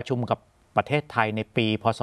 ชุมกับประเทศไทยในปีพศ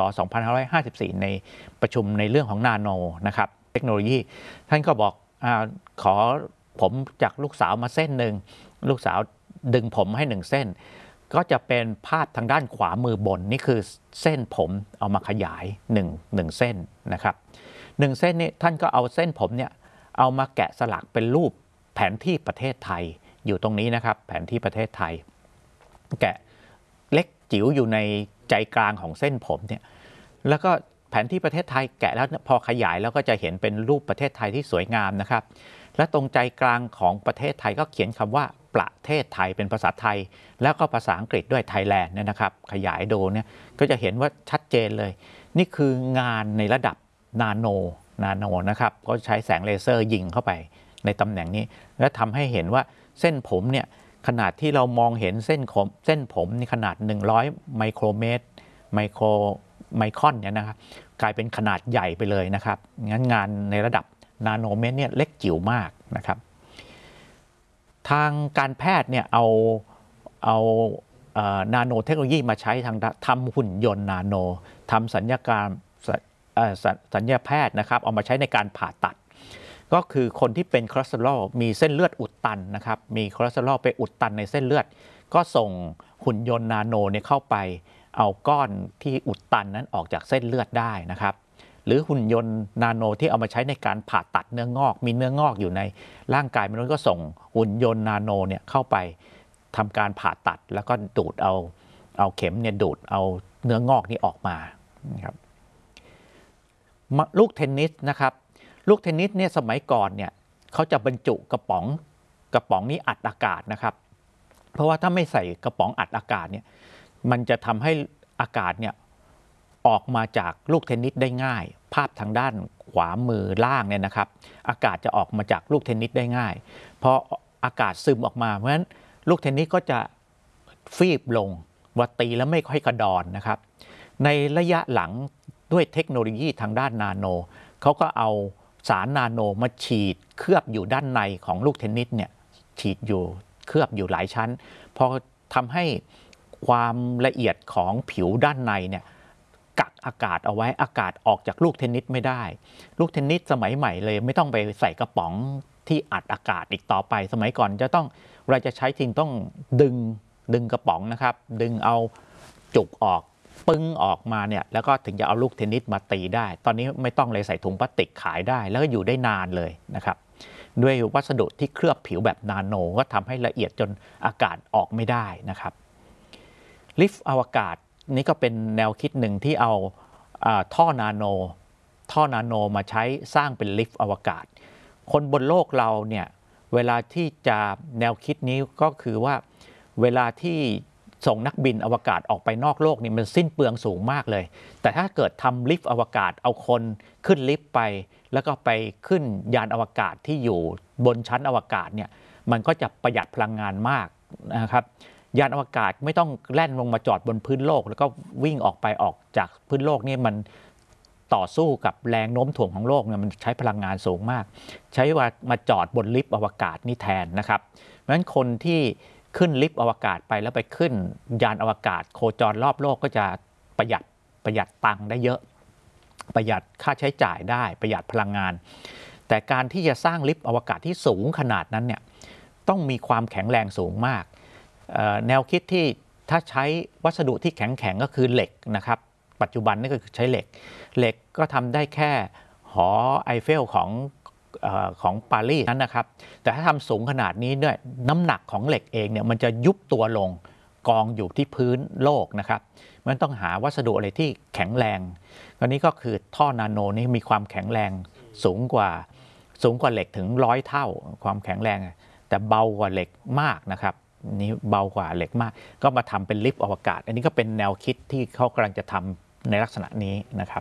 2554ในประชุมในเรื่องของนาโนนะครับเทคโนโลยีท่านก็บอกขอผมจากลูกสาวมาเส้นหนึ่งลูกสาวดึงผมให้1เส้นก็จะเป็นภาพทางด้านขวามือบนนี่คือเส้นผมเอามาขยาย1เส้นนะครับ1เส้นนี้ท่านก็เอาเส้นผมเนี่ยเอามาแกะสลักเป็นรูปแผนที่ประเทศไทยอยู่ตรงนี้นะครับแผนที่ประเทศไทยแกะเล็กจิ๋วอยู่ในใจกลางของเส้นผมเนี่ยแล้วก็แผนที่ประเทศไทยแกะแล้วพอขยายแล้วก็จะเห็นเป็นรูปประเทศไทยที่สวยงามนะครับและตรงใจกลางของประเทศไทยก็เขียนคำว่าประเทศไทยเป็นภาษาไทยแล้วก็ภาษาอังกฤษด้วยไทยแลนด์เนี่ยนะครับขยายดูเนี่ยก็จะเห็นว่าชัดเจนเลยนี่คืองานในระดับนาโนนะครับก็ใช้แสงเลเซอร์ยิงเข้าไปในตำแหน่งนี้และทำให้เห็นว่าเส้นผมเนี่ยขนาดที่เรามองเห็นเส้นผมนี่ขนาด100ไมโครเมตรไมครอนเนี่ยนะครับกลายเป็นขนาดใหญ่ไปเลยนะครับงั้นงานในระดับนาโนเมตรเนี่ยเล็กจิ๋วมากนะครับทางการแพทย์เนี่ยเอานาโนเทคโนโลยีมาใช้ทำหุ่นยนต์นาโนทำสัญญาแพทย์นะครับเอามาใช้ในการผ่าตัดก็คือคนที่เป็นคอเลสเตอรอลมีเส้นเลือดอุดตันนะครับมีคอเลสเตอรอลไปอุดตันในเส้นเลือดก็ส่งหุ่นยนต์นาโนเนี่ยเข้าไปเอาก้อนที่อุดตันนั้นออกจากเส้นเลือดได้นะครับหรือหุ่นยนต์นาโนที่เอามาใช้ในการผ่าตัดเนื้องอกมีเนื้องอกอยู่ในร่างกายมนุษย์ก็ส่งหุ่นยนต์นาโนเนี่ยเข้าไปทำการผ่าตัดแล้วก็ดูดเอาเข็มเนี่ยดูดเอาเนื้องอกนี้ออกมานะครับลูกเทนนิสนะครับลูกเทนนิสเนี่ยสมัยก่อนเนี่ยเขาจะบรรจุกระป๋องนี้อัดอากาศนะครับเพราะว่าถ้าไม่ใส่กระป๋องอัดอากาศเนี่ยมันจะทำให้อากาศเนี่ยออกมาจากลูกเทนนิสได้ง่ายภาพทางด้านขวามือล่างเนี่ยนะครับอากาศจะออกมาจากลูกเทนนิสได้ง่ายพออากาศซึมออกมาเพราะฉะนั้นลูกเทนนิสก็จะฟีบลงว่าตีแล้วไม่ค่อยกระดอนนะครับในระยะหลังด้วยเทคโนโลยีทางด้านนาโนเขาก็เอาสารนาโนมาฉีดเคลือบอยู่ด้านในของลูกเทนนิสเนี่ยฉีดอยู่เคลือบอยู่หลายชั้นพอทำให้ความละเอียดของผิวด้านในเนี่ยกักอากาศเอาไว้อากาศออกจากลูกเทนนิสไม่ได้ลูกเทนนิสสมัยใหม่เลยไม่ต้องไปใส่กระป๋องที่อัดอากาศอีกต่อไปสมัยก่อนจะต้องเราจะใช้จริงต้องดึงกระป๋องนะครับดึงเอาจุกออกปึ้งออกมาเนี่ยแล้วก็ถึงจะเอาลูกเทนนิสมาตีได้ตอนนี้ไม่ต้องเลยใส่ถุงพลาสติกขายได้แล้วก็อยู่ได้นานเลยนะครับด้วยวัสดุที่เคลือบผิวแบบนาโนก็ทำให้ละเอียดจนอากาศออกไม่ได้นะครับลิฟต์อวกาศนี่ก็เป็นแนวคิดหนึ่งที่เอาท่อนาโนมาใช้สร้างเป็นลิฟต์อวกาศคนบนโลกเราเนี่ยเวลาที่จะแนวคิดนี้ก็คือว่าเวลาที่ส่งนักบินอวกาศออกไปนอกโลกนี่มันสิ้นเปลืองสูงมากเลยแต่ถ้าเกิดทำลิฟต์อวกาศเอาคนขึ้นลิฟต์ไปแล้วก็ไปขึ้นยานอวกาศที่อยู่บนชั้นอวกาศเนี่ยมันก็จะประหยัดพลังงานมากนะครับยานอวกาศไม่ต้องแล่นลงมาจอดบนพื้นโลกแล้วก็วิ่งออกจากพื้นโลกนี่มันต่อสู้กับแรงโน้มถ่วงของโลกเนี่ยมันใช้พลังงานสูงมากใช้ว่ามาจอดบนลิฟต์อวกาศนี่แทนนะครับเพราะฉะนั้นคนที่ขึ้นลิฟต์อวกาศไปแล้วไปขึ้นยานอวกาศโคจรรอบโลกก็จะประหยัดตังค์ได้เยอะประหยัดค่าใช้จ่ายได้ประหยัดพลังงานแต่การที่จะสร้างลิฟต์อวกาศที่สูงขนาดนั้นเนี่ยต้องมีความแข็งแรงสูงมากแนวคิดที่ถ้าใช้วัสดุที่แข็งก็คือเหล็กนะครับปัจจุบันนี่ก็คือใช้เหล็กก็ทำได้แค่หอไอเฟลของปารีสนั้นนะครับแต่ถ้าทำสูงขนาดนี้เนี่ยน้ำหนักของเหล็กเองเนี่ยมันจะยุบตัวลงกองอยู่ที่พื้นโลกนะครับมันต้องหาวัสดุอะไรที่แข็งแรงตอนนี้ก็คือท่อนาโนนี่มีความแข็งแรงสูงกว่าเหล็กถึง100 เท่าความแข็งแรงแต่เบากว่าเหล็กมากนะครับนี่เบากว่าเหล็กมากก็มาทำเป็นลิฟต์อวกาศอันนี้ก็เป็นแนวคิดที่เขากำลังจะทำในลักษณะนี้นะครับ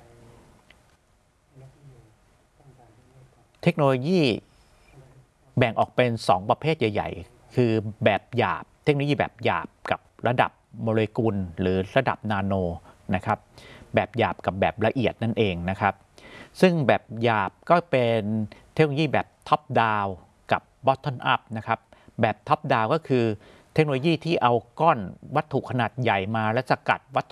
เทคโนโลยีแบ่งออกเป็น2ประเภทใหญ่ๆคือแบบหยาบเทคโนโลยีแบบหยาบกับระดับโมเลกุลหรือระดับนาโนนะครับแบบหยาบกับแบบละเอียดนั่นเองนะครับซึ่งแบบหยาบก็เป็นเทคโนโลยีแบบท็อปดาวกับบอททอมอัพนะครับแบบท็อปดาวก็คือเทคโนโลยีที่เอาก้อนวัตถุขนาดใหญ่มาและสกัดวัตถุ